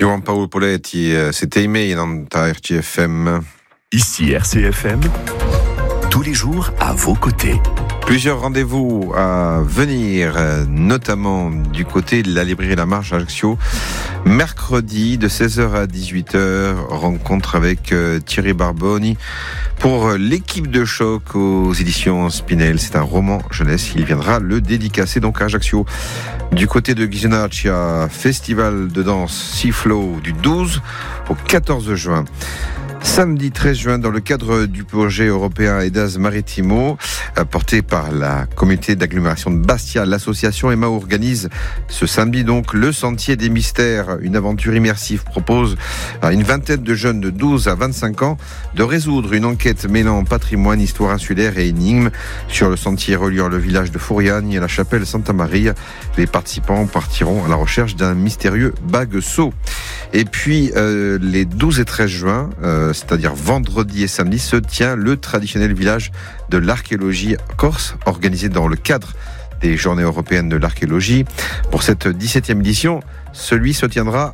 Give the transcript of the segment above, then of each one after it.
Johan Paolo Poletti, c'était email dans ta RCFM. Ici RCFM, tous les jours à vos côtés. Plusieurs rendez-vous à venir, notamment du côté de la librairie La Marche à Ajaccio. Mercredi de 16h à 18h, rencontre avec Thierry Barboni pour l'équipe de choc aux éditions Spinel. C'est un roman jeunesse, il viendra le dédicacer donc à Ajaccio. Du côté de Ghisonaccia, il y a festival de danse Sea Flow du 12 au 14 juin. Samedi 13 juin, dans le cadre du projet européen EDAS Maritimo, porté par la communauté d'agglomération de Bastia, l'association Emma organise ce samedi donc le Sentier des Mystères, une aventure immersive propose à une vingtaine de jeunes de 12 à 25 ans de résoudre une enquête mêlant patrimoine, histoire insulaire et énigmes sur le sentier reliant le village de Fouriagne et la chapelle Santa Maria. Les participants partiront à la recherche d'un mystérieux bagueseau. Et puis les 12 et 13 juin, c'est-à-dire vendredi et samedi, se tient le traditionnel village de l'archéologie corse, organisé dans le cadre des Journées européennes de l'archéologie. Pour cette 17e édition, celui-ci tiendra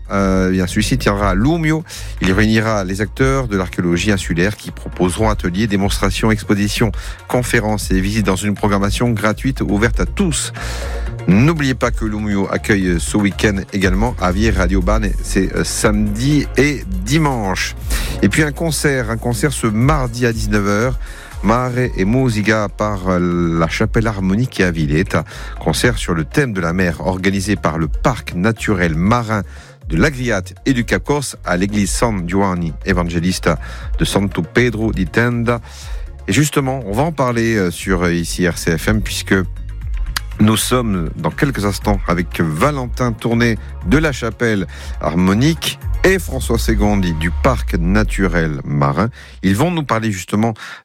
à Lumio. Il réunira les acteurs de l'archéologie insulaire qui proposeront ateliers, démonstrations, expositions, conférences et visites dans une programmation gratuite ouverte à tous. N'oubliez pas que Lumio accueille ce week-end également à Vieille Radio Ban, c'est samedi et dimanche. Et puis un concert ce mardi à 19h. Mare et Musica par la chapelle harmonique à Villeta. Concert sur le thème de la mer organisé par le parc naturel marin de l'Agriate et du Cap Corse à l'église San Giovanni Evangelista de Santo Pedro di Tenda. Et justement, on va en parler sur ici RCFM puisque nous sommes dans quelques instants avec Valentin Tourné de la chapelle harmonique et François Segondi du parc naturel marin. Ils vont nous parler justement